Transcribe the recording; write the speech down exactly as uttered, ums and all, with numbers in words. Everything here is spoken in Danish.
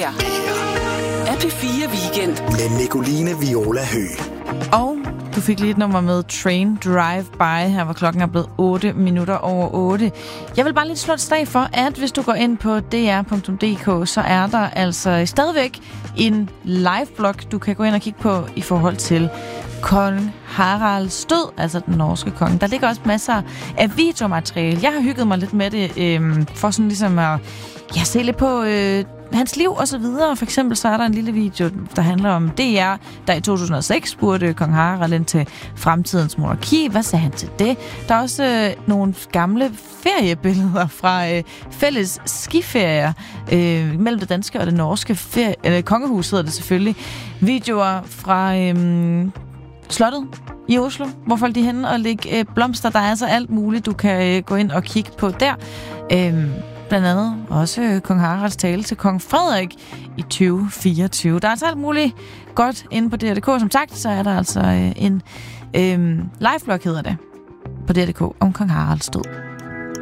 her er P fire Weekend med Nicoline Viola Høgh. Og du fik lige et nummer med Train Drive By. Her var klokken er blevet otte minutter over otte. Jeg vil bare lige slå et slag for, at hvis du går ind på d r punktum d k, så er der altså stadigvæk en live-blog, du kan gå ind og kigge på i forhold til kong Haralds død, altså den norske konge. Der ligger også masser af videomateriale. Jeg har hygget mig lidt med det, øh, for sådan ligesom at ja, se lidt på øh, hans liv og så videre. For eksempel så er der en lille video, der handler om D R, der i to tusind og seks spurgte kong Harald ind til fremtidens monarki. Hvad sagde han til det? Der er også øh, nogle gamle feriebilleder fra øh, fælles skiferier øh, mellem det danske og det norske ferie, eller kongehus hedder det selvfølgelig. Videoer fra øh, slottet i Oslo, hvor folk de er henne og lægge øh, blomster. Der er altså alt muligt, du kan øh, gå ind og kigge på der. Øh, Blandt andet også øh, kong Haralds tale til kong Frederik i tyve fireogtyve. Der er altså alt muligt godt inde på D R punktum d k. Som sagt, så er der altså øh, en øh, live-blog, hedder det, på D R punktum d k om kong Haralds død.